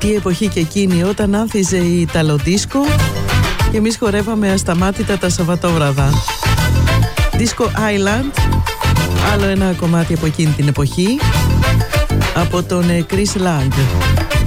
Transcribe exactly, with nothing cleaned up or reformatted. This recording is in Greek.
Τι εποχή και εκείνη, όταν άνθιζε η Ιταλοδίσκο και εμείς χορεύαμε ασταμάτητα τα Σαββατόβραδα. Disco Island, άλλο ένα κομμάτι από εκείνη την εποχή, από τον Chris Lang.